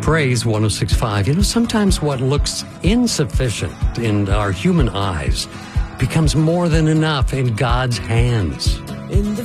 Praise 106.5. You know, sometimes what looks insufficient in our human eyes becomes more than enough in God's hands.